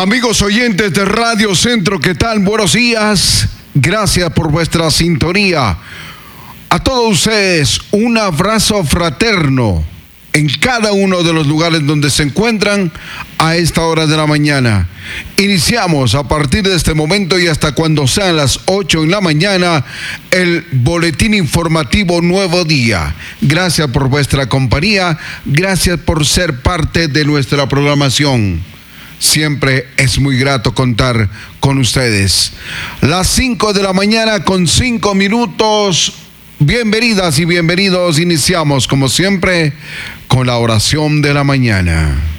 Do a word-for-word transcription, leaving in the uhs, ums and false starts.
Amigos oyentes de Radio Centro, ¿qué tal? Buenos días. Gracias por vuestra sintonía. A todos ustedes, un abrazo fraterno en cada uno de los lugares donde se encuentran a esta hora de la mañana. Iniciamos a partir de este momento y hasta cuando sean las ocho en la mañana el boletín informativo Nuevo Día. Gracias por vuestra compañía, gracias por ser parte de nuestra programación. Siempre es muy grato contar con ustedes. Las cinco de la mañana con cinco minutos. Bienvenidas y bienvenidos. Iniciamos como siempre con la oración de la mañana.